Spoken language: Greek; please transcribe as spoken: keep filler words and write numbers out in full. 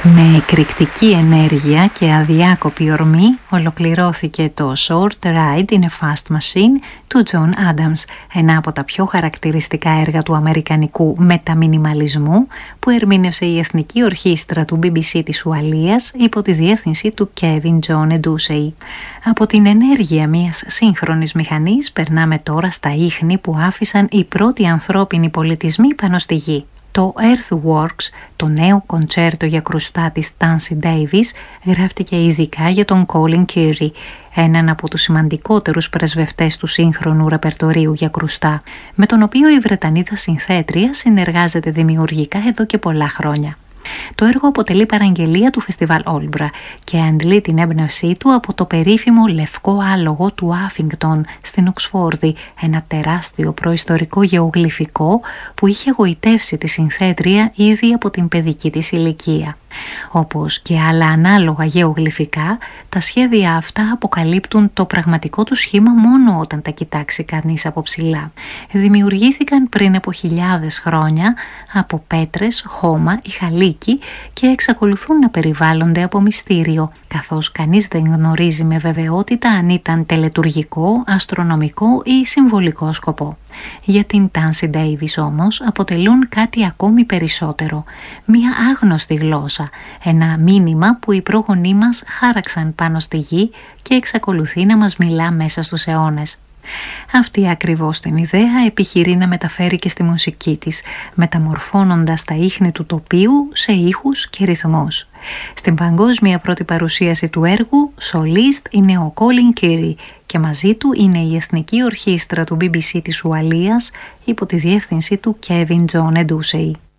Με εκρηκτική ενέργεια και αδιάκοπη ορμή ολοκληρώθηκε το Short Ride in a Fast Machine του John Adams, ένα από τα πιο χαρακτηριστικά έργα του αμερικανικού μεταμινιμαλισμού που ερμήνευσε η Εθνική Ορχήστρα του μπι μπι σι της Ουαλίας υπό τη διεύθυνση του Kevin John Edusei. Από την ενέργεια μιας σύγχρονης μηχανής περνάμε τώρα στα ίχνη που άφησαν οι πρώτοι ανθρώπινοι πολιτισμοί πάνω στη γη. Το Earthworks, το νέο κοντσέρτο για κρουστά της Tansy Davis, γράφτηκε ειδικά για τον Colin Keary, έναν από τους σημαντικότερους πρεσβευτές του σύγχρονου ρεπερτορίου για κρουστά, με τον οποίο η Βρετανίδα συνθέτρια συνεργάζεται δημιουργικά εδώ και πολλά χρόνια. Το έργο αποτελεί παραγγελία του φεστιβάλ Όλμπρα και αντλεί την έμπνευσή του από το περίφημο λευκό άλογο του Άφιγκτον στην Οξφόρδη, ένα τεράστιο προϊστορικό γεωγλυφικό που είχε εγωιτεύσει τη συνθέτρια ήδη από την παιδική της ηλικία. Όπως και άλλα ανάλογα γεωγλυφικά, τα σχέδια αυτά αποκαλύπτουν το πραγματικό του σχήμα μόνο όταν τα κοιτάξει κανείς από ψηλά. Δημιουργήθηκαν πριν από χιλιάδες χρόνια από πέτρες, χώμα ή χαλίκι και εξακολουθούν να περιβάλλονται από μυστήριο, καθώς κανείς δεν γνωρίζει με βεβαιότητα αν ήταν τελετουργικό, αστρονομικό ή συμβολικό σκοπό. Για την Tansy Davis όμως αποτελούν κάτι ακόμη περισσότερο, μία άγνωστη γλώσσα, ένα μήνυμα που οι πρόγονοί μας χάραξαν πάνω στη γη και εξακολουθεί να μας μιλά μέσα στους αιώνες. Αυτή ακριβώς την ιδέα επιχειρεί να μεταφέρει και στη μουσική της, μεταμορφώνοντας τα ίχνη του τοπίου σε ήχους και ρυθμούς. Στην παγκόσμια πρώτη παρουσίαση του έργου, σολίστ είναι ο Colin Keary και μαζί του είναι η Εθνική Ορχήστρα του μπι μπι σι της Ουαλίας υπό τη διεύθυνση του Kevin John Edusei.